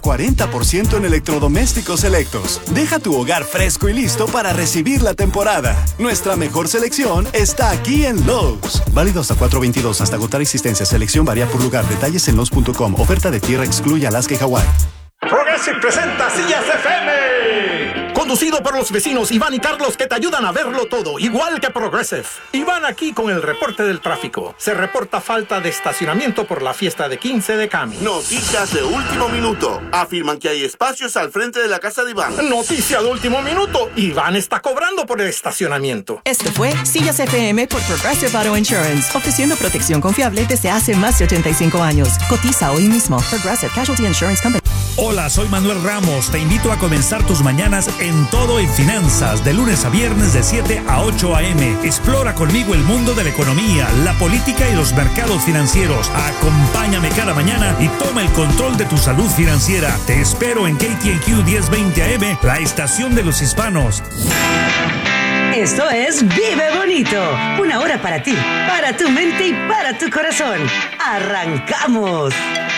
40% en electrodomésticos selectos. Deja tu hogar fresco y listo para recibir la temporada. Nuestra mejor selección está aquí en Lowe's. Válido hasta 4/22 hasta agotar existencia. Selección varía por lugar. Detalles en Lowe's.com. Oferta de tierra excluye Alaska y Hawái. Progressive presenta Sillas FM. Conducido por los vecinos Iván y Carlos, que te ayudan a verlo todo, igual que Progressive. Iván aquí con el reporte del tráfico. Se reporta falta de estacionamiento por la fiesta de 15 de Cami. Noticias de último minuto. Afirman que hay espacios al frente de la casa de Iván. Noticia de último minuto. Iván está cobrando por el estacionamiento. Este fue Sillas FM por Progressive Auto Insurance, ofreciendo protección confiable desde hace más de 85 años. Cotiza hoy mismo. Progressive Casualty Insurance Company. Hola, soy Manuel Ramos. Te invito a comenzar tus mañanas en Todo en Finanzas, de lunes a viernes de 7 a 8 a.m. Explora conmigo el mundo de la economía, la política y los mercados financieros. Acompáñame cada mañana y toma el control de tu salud financiera. Te espero en KTNQ 1020 AM, la estación de los hispanos. Esto es Vive Bonito. Una hora para ti, para tu mente y para tu corazón. ¡Arrancamos!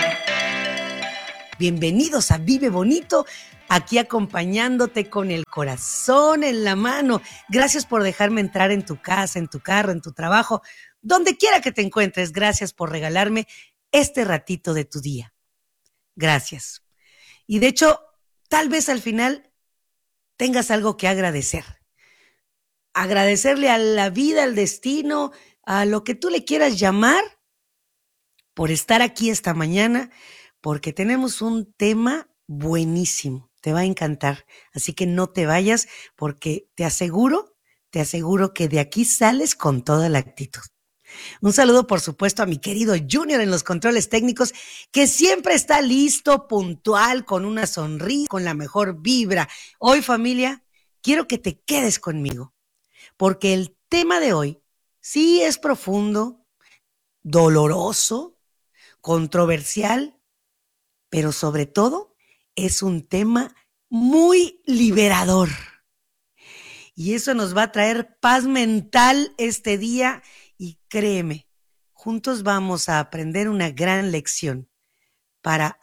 Bienvenidos a Vive Bonito, aquí acompañándote con el corazón en la mano. Gracias por dejarme entrar en tu casa, en tu carro, en tu trabajo, donde quiera que te encuentres. Gracias por regalarme este ratito de tu día. Gracias. Y de hecho, tal vez al final tengas algo que agradecer. Agradecerle a la vida, al destino, a lo que tú le quieras llamar, por estar aquí esta mañana, porque tenemos un tema buenísimo, te va a encantar, así que no te vayas porque te aseguro que de aquí sales con toda la actitud. Un saludo, por supuesto, a mi querido Junior en los controles técnicos, que siempre está listo, puntual, con una sonrisa, con la mejor vibra. Hoy, familia, quiero que te quedes conmigo, porque el tema de hoy sí es profundo, doloroso, controversial, pero sobre todo es un tema muy liberador. Y eso nos va a traer paz mental este día y créeme, juntos vamos a aprender una gran lección para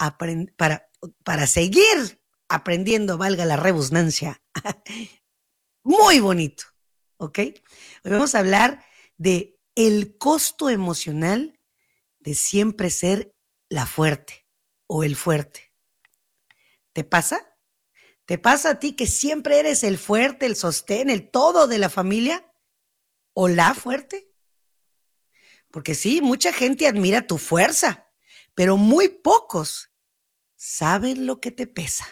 seguir aprendiendo, valga la redundancia. Muy bonito, ¿ok? Hoy vamos a hablar de el costo emocional de siempre ser la fuerte o el fuerte. ¿Te pasa? ¿Te pasa a ti que siempre eres el fuerte, el sostén, el todo de la familia? ¿O la fuerte? Porque sí, mucha gente admira tu fuerza, pero muy pocos saben lo que te pesa.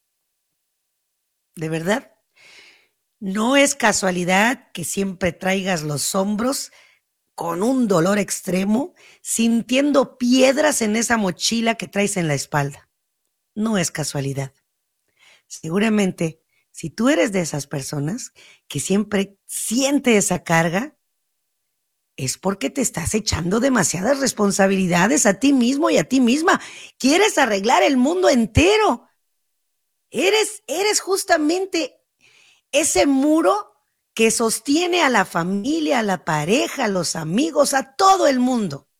¿De verdad? No es casualidad que siempre traigas los hombros con un dolor extremo, sintiendo piedras en esa mochila que traes en la espalda. No es casualidad. Seguramente, si tú eres de esas personas que siempre siente esa carga, es porque te estás echando demasiadas responsabilidades a ti mismo y a ti misma. Quieres arreglar el mundo entero. Eres justamente ese muro que sostiene a la familia, a la pareja, a los amigos, a todo el mundo.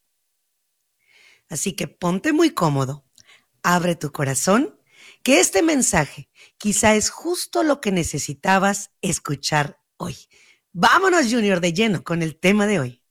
Así que ponte muy cómodo, abre tu corazón, que este mensaje quizá es justo lo que necesitabas escuchar hoy. Vámonos, Junior, de lleno con el tema de hoy.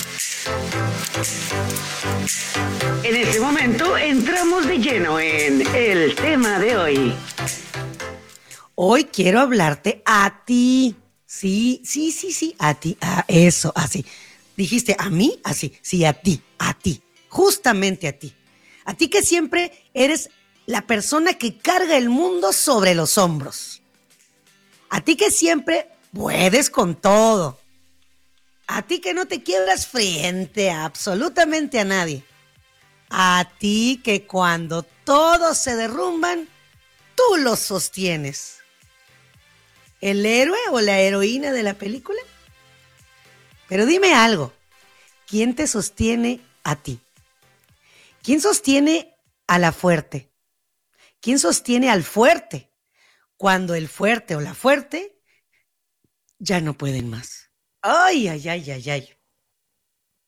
En este momento entramos de lleno en el tema de hoy. Hoy quiero hablarte a ti. Sí, a ti, eso, así. Dijiste, ¿a mí? Así, sí, a ti, justamente a ti. A ti que siempre eres la persona que carga el mundo sobre los hombros. A ti que siempre puedes con todo. A ti que no te quiebras frente a absolutamente a nadie. A ti que cuando todos se derrumban, tú los sostienes. ¿El héroe o la heroína de la película? Pero dime algo, ¿quién te sostiene a ti? ¿Quién sostiene a la fuerte? ¿Quién sostiene al fuerte cuando el fuerte o la fuerte ya no pueden más? ¡Ay!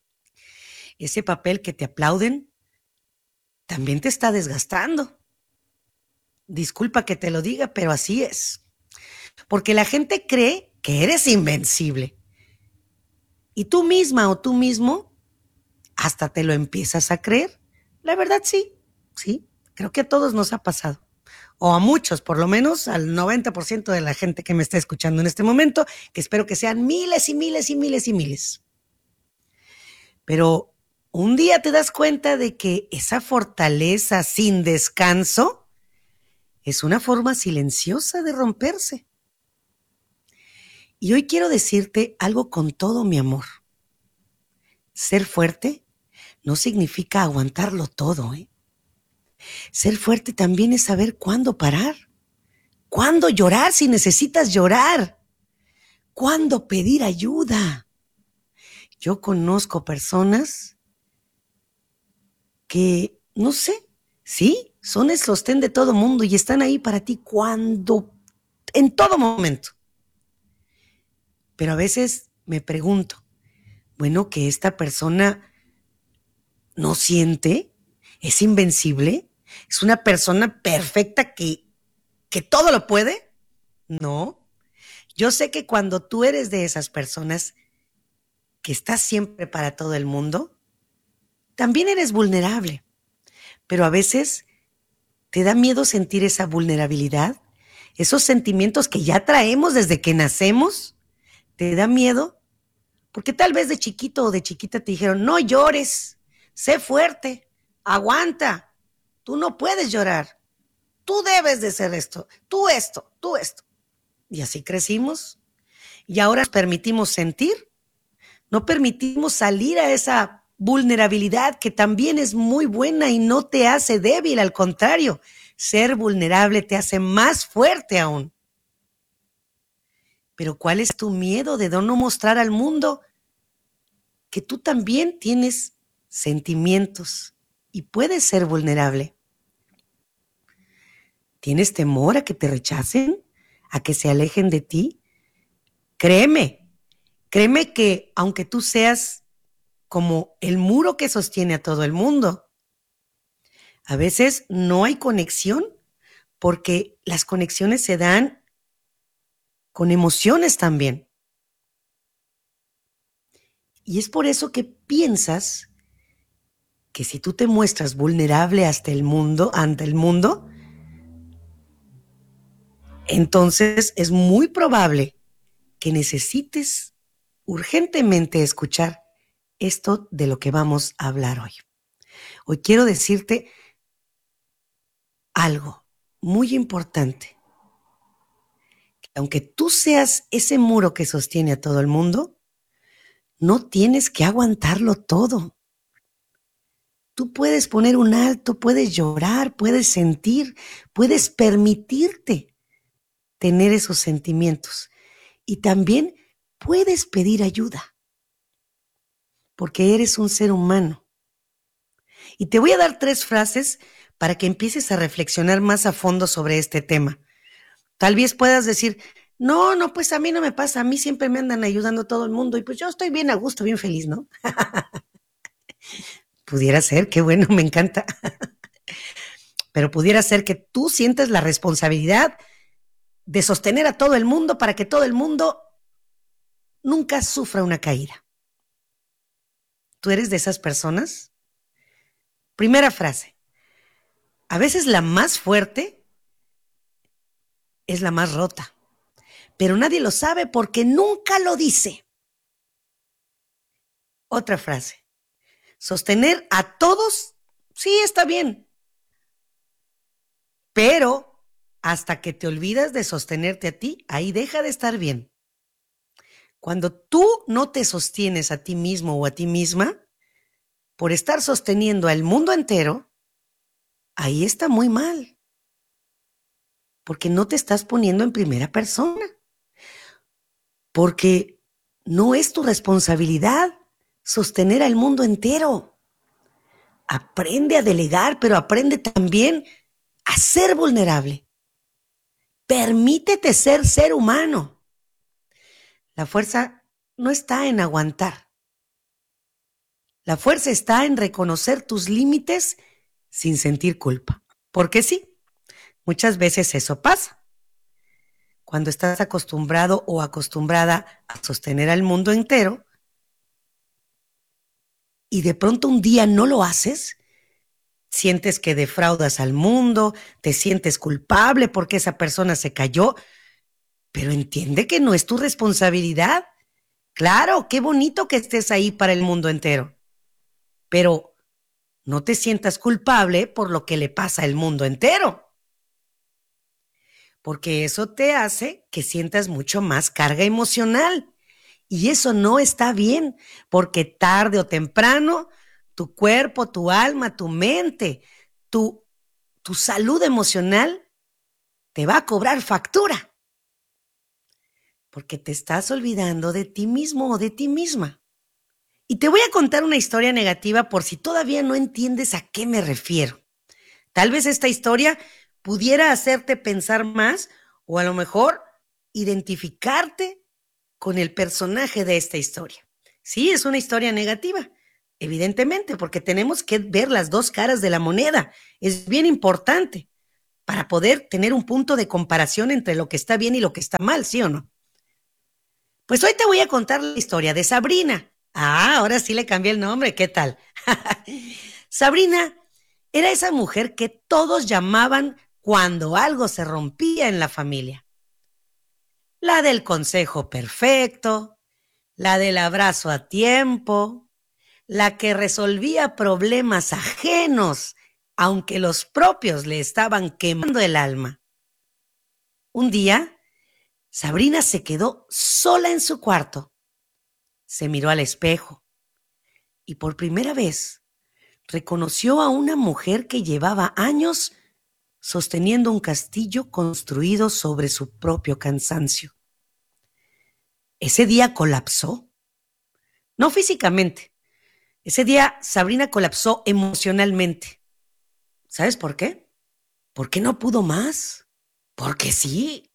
Ese papel que te aplauden también te está desgastando. Disculpa que te lo diga, pero así es. Porque la gente cree que eres invencible. Y tú misma o tú mismo hasta te lo empiezas a creer. La verdad sí, creo que a todos nos ha pasado. O a muchos, por lo menos al 90% de la gente que me está escuchando en este momento, que espero que sean miles y miles y miles y miles. Pero un día te das cuenta de que esa fortaleza sin descanso es una forma silenciosa de romperse. Y hoy quiero decirte algo con todo mi amor. Ser fuerte no significa aguantarlo todo, ¿eh? Ser fuerte también es saber cuándo parar, cuándo llorar si necesitas llorar, cuándo pedir ayuda. Yo conozco personas que, no sé, sí, son el sostén de todo mundo y están ahí para ti en todo momento. Pero a veces me pregunto, bueno, que esta persona no siente, es invencible, es una persona perfecta que todo lo puede. No, yo sé que cuando tú eres de esas personas que estás siempre para todo el mundo, también eres vulnerable, pero a veces te da miedo sentir esa vulnerabilidad, esos sentimientos que ya traemos desde que nacemos, te da miedo, porque tal vez de chiquito o de chiquita te dijeron, no llores, sé fuerte, aguanta, tú no puedes llorar, tú debes de ser esto, tú esto. Y así crecimos, y ahora nos permitimos sentir, no permitimos salir a esa vulnerabilidad que también es muy buena y no te hace débil, al contrario, ser vulnerable te hace más fuerte aún. Pero ¿cuál es tu miedo de no mostrar al mundo que tú también tienes sentimientos y puedes ser vulnerable? ¿Tienes temor a que te rechacen? ¿A que se alejen de ti? Créeme que aunque tú seas como el muro que sostiene a todo el mundo, a veces no hay conexión porque las conexiones se dan con emociones también. Y es por eso que piensas que si tú te muestras vulnerable ante el mundo, entonces es muy probable que necesites urgentemente escuchar esto de lo que vamos a hablar hoy. Hoy quiero decirte algo muy importante. Que aunque tú seas ese muro que sostiene a todo el mundo, no tienes que aguantarlo todo. Tú puedes poner un alto, puedes llorar, puedes sentir, puedes permitirte tener esos sentimientos. Y también puedes pedir ayuda, porque eres un ser humano. Y te voy a dar 3 frases para que empieces a reflexionar más a fondo sobre este tema. Tal vez puedas decir, no, pues a mí no me pasa, a mí siempre me andan ayudando todo el mundo y pues yo estoy bien a gusto, bien feliz, ¿no? Pudiera ser, qué bueno, me encanta. Pero pudiera ser que tú sientes la responsabilidad de sostener a todo el mundo para que todo el mundo nunca sufra una caída. ¿Tú eres de esas personas? Primera frase. A veces la más fuerte es la más rota, pero nadie lo sabe porque nunca lo dice. Otra frase. Sostener a todos, sí, está bien, pero hasta que te olvidas de sostenerte a ti, ahí deja de estar bien. Cuando tú no te sostienes a ti mismo o a ti misma, por estar sosteniendo al mundo entero, ahí está muy mal. Porque no te estás poniendo en primera persona. Porque no es tu responsabilidad sostener al mundo entero. Aprende a delegar, pero aprende también a ser vulnerable. Permítete ser humano. La fuerza no está en aguantar. La fuerza está en reconocer tus límites sin sentir culpa. Porque sí, Muchas veces eso pasa. Cuando estás acostumbrado o acostumbrada a sostener al mundo entero y de pronto un día no lo haces, sientes que defraudas al mundo, te sientes culpable porque esa persona se cayó, pero entiende que no es tu responsabilidad. Claro, qué bonito que estés ahí para el mundo entero, pero no te sientas culpable por lo que le pasa al mundo entero, porque eso te hace que sientas mucho más carga emocional. Y eso no está bien, porque tarde o temprano tu cuerpo, tu alma, tu mente, tu salud emocional te va a cobrar factura, porque te estás olvidando de ti mismo o de ti misma. Y te voy a contar una historia negativa por si todavía no entiendes a qué me refiero. Tal vez esta historia pudiera hacerte pensar más o a lo mejor identificarte con el personaje de esta historia. Sí, es una historia negativa, evidentemente, porque tenemos que ver las dos caras de la moneda. Es bien importante para poder tener un punto de comparación entre lo que está bien y lo que está mal, ¿sí o no? Pues hoy te voy a contar la historia de Sabrina. Ah, ahora sí le cambié el nombre, ¿qué tal? Sabrina era esa mujer que todos llamaban cuando algo se rompía en la familia. La del consejo perfecto, la del abrazo a tiempo, la que resolvía problemas ajenos, aunque los propios le estaban quemando el alma. Un día, Sabrina se quedó sola en su cuarto. Se miró al espejo y por primera vez reconoció a una mujer que llevaba años sosteniendo un castillo construido sobre su propio cansancio. Ese día colapsó. No físicamente. Ese día Sabrina colapsó emocionalmente. ¿Sabes por qué? Porque no pudo más. Porque sí.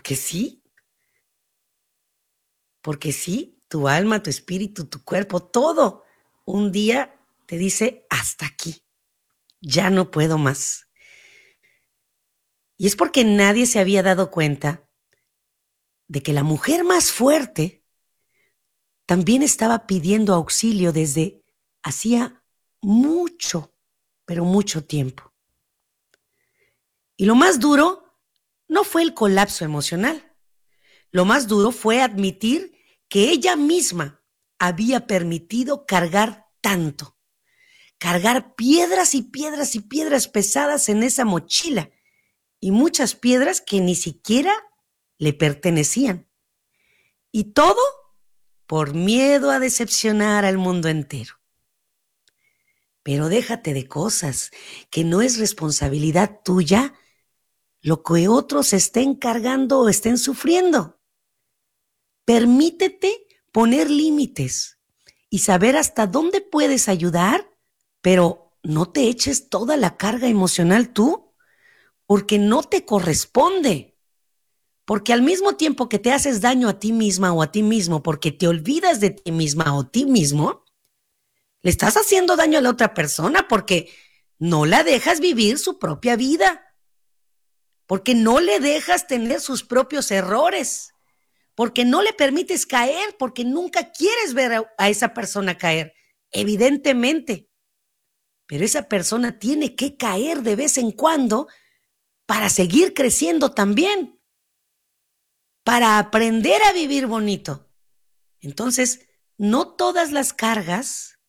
Porque sí, tu alma, tu espíritu, tu cuerpo, todo. Un día te dice, hasta aquí. Ya no puedo más. Y es porque nadie se había dado cuenta de que la mujer más fuerte también estaba pidiendo auxilio desde hacía mucho, pero mucho tiempo. Y lo más duro no fue el colapso emocional. Lo más duro fue admitir que ella misma había permitido cargar tanto, cargar piedras y piedras y piedras pesadas en esa mochila y muchas piedras que ni siquiera le pertenecían. Y todo por miedo a decepcionar al mundo entero. Pero déjate de cosas, que no es responsabilidad tuya lo que otros estén cargando o estén sufriendo. Permítete poner límites y saber hasta dónde puedes ayudar, pero no te eches toda la carga emocional tú, porque no te corresponde. Porque al mismo tiempo que te haces daño a ti misma o a ti mismo porque te olvidas de ti misma o ti mismo, le estás haciendo daño a la otra persona porque no la dejas vivir su propia vida, porque no le dejas tener sus propios errores, porque no le permites caer, porque nunca quieres ver a esa persona caer, evidentemente. Pero esa persona tiene que caer de vez en cuando para seguir creciendo también, para aprender a vivir bonito. Entonces, no todas las cargas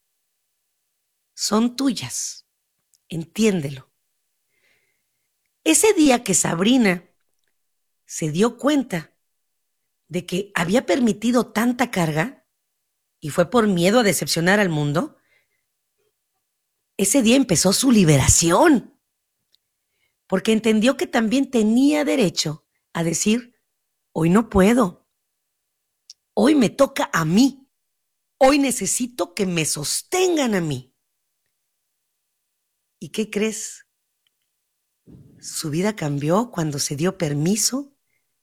son tuyas. Entiéndelo. Ese día que Sabrina se dio cuenta de que había permitido tanta carga y fue por miedo a decepcionar al mundo, ese día empezó su liberación, porque entendió que también tenía derecho a decir, hoy no puedo, hoy me toca a mí, hoy necesito que me sostengan a mí. ¿Y qué crees? Su vida cambió cuando se dio permiso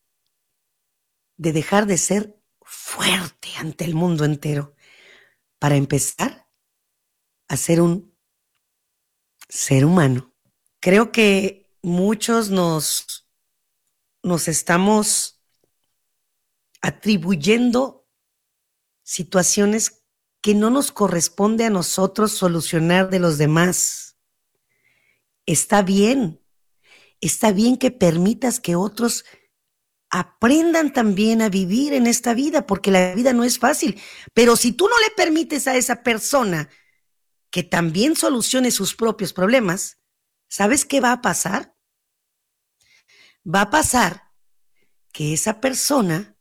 de dejar de ser fuerte ante el mundo entero para empezar a ser un ser humano. Creo que muchos nos estamos atribuyendo situaciones que no nos corresponde a nosotros solucionar de los demás. Está bien que permitas que otros aprendan también a vivir en esta vida, porque la vida no es fácil. Pero si tú no le permites a esa persona que también solucione sus propios problemas, ¿sabes qué va a pasar? Va a pasar que esa persona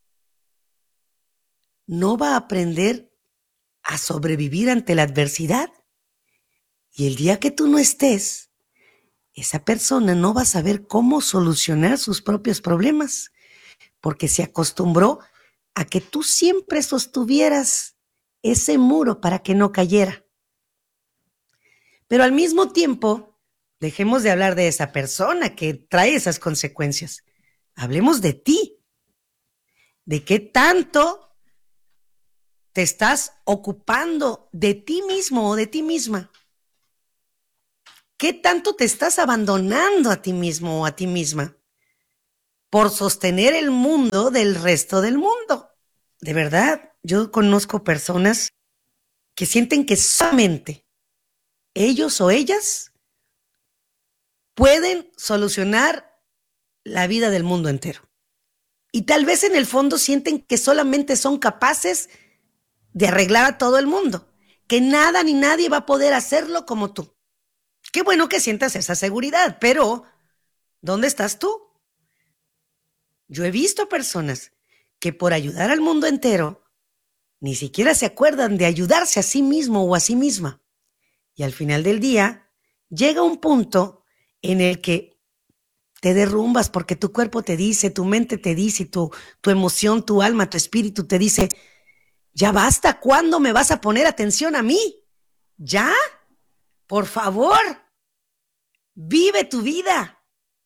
no va a aprender a sobrevivir ante la adversidad. Y el día que tú no estés, esa persona no va a saber cómo solucionar sus propios problemas, porque se acostumbró a que tú siempre sostuvieras ese muro para que no cayera. Pero al mismo tiempo, dejemos de hablar de esa persona que trae esas consecuencias. Hablemos de ti. ¿De qué tanto te estás ocupando de ti mismo o de ti misma? ¿Qué tanto te estás abandonando a ti mismo o a ti misma por sostener el mundo del resto del mundo? De verdad, yo conozco personas que sienten que solamente ellos o ellas pueden solucionar la vida del mundo entero. Y tal vez en el fondo sienten que solamente son capaces de arreglar a todo el mundo, que nada ni nadie va a poder hacerlo como tú. Qué bueno que sientas esa seguridad, pero ¿dónde estás tú? Yo he visto personas que por ayudar al mundo entero ni siquiera se acuerdan de ayudarse a sí mismo o a sí misma. Y al final del día llega un punto en el que te derrumbas porque tu cuerpo te dice, tu mente te dice, tu emoción, tu alma, tu espíritu te dice, ya basta, ¿cuándo me vas a poner atención a mí? ¿Ya? Por favor, vive tu vida.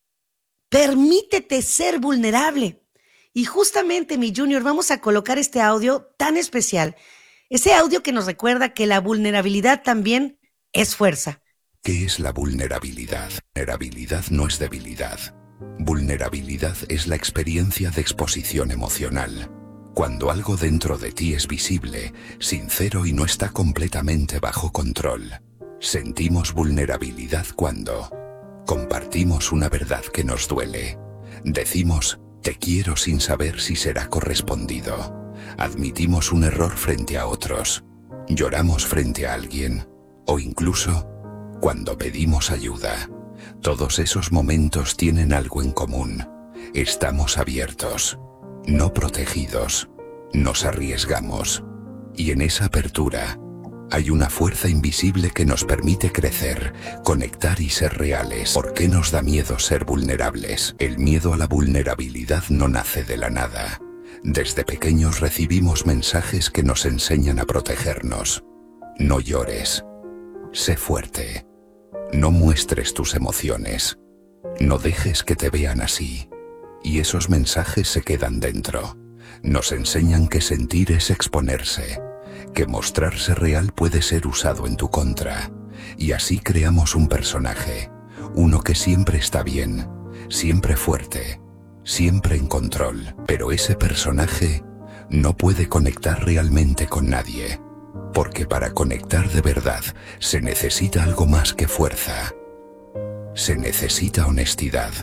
Permítete ser vulnerable. Y justamente, mi Junior, vamos a colocar este audio tan especial. Ese audio que nos recuerda que la vulnerabilidad también es fuerza. ¿Qué es la vulnerabilidad? Vulnerabilidad no es debilidad. Vulnerabilidad es la experiencia de exposición emocional. Cuando algo dentro de ti es visible, sincero y no está completamente bajo control. Sentimos vulnerabilidad cuando compartimos una verdad que nos duele. Decimos, te quiero sin saber si será correspondido. Admitimos un error frente a otros. Lloramos frente a alguien. O incluso cuando pedimos ayuda. Todos esos momentos tienen algo en común. Estamos abiertos, no protegidos. Nos arriesgamos. Y en esa apertura hay una fuerza invisible que nos permite crecer, conectar y ser reales. ¿Por qué nos da miedo ser vulnerables? El miedo a la vulnerabilidad no nace de la nada. Desde pequeños recibimos mensajes que nos enseñan a protegernos. No llores. Sé fuerte. No muestres tus emociones. No dejes que te vean así. Y esos mensajes se quedan dentro. Nos enseñan que sentir es exponerse, que mostrarse real puede ser usado en tu contra. Y así creamos un personaje, uno que siempre está bien, siempre fuerte, siempre en control. Pero ese personaje no puede conectar realmente con nadie. Porque para conectar de verdad se necesita algo más que fuerza. Se necesita honestidad.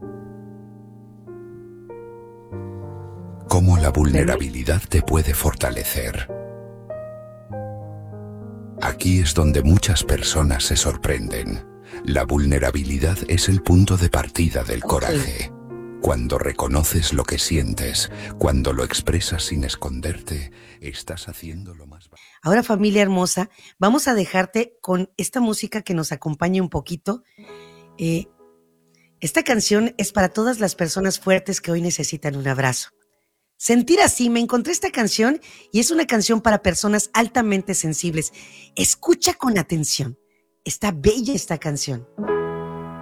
¿Cómo la vulnerabilidad te puede fortalecer? Aquí es donde muchas personas se sorprenden. La vulnerabilidad es el punto de partida del coraje. Cuando reconoces lo que sientes, cuando lo expresas sin esconderte, estás haciendo lo más... Ahora, familia hermosa, vamos a dejarte con esta música que nos acompañe un poquito. Esta canción es para todas las personas fuertes que hoy necesitan un abrazo. Sentir así, me encontré esta canción y es una canción para personas altamente sensibles. Escucha con atención. Está bella esta canción.